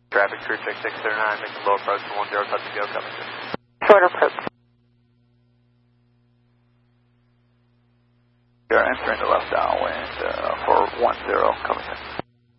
Traffic crew check 609, making low approach to 10, touch and go, coming through. Short approach. We are entering the left downwind for 10, coming in.